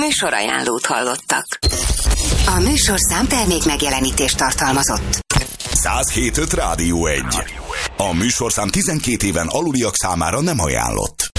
Műsorajánlót hallottak. A műsorszám termék megjelenítést tartalmazott. 107.5 Rádió 1. A műsorszám 12 éven aluliak számára nem ajánlott.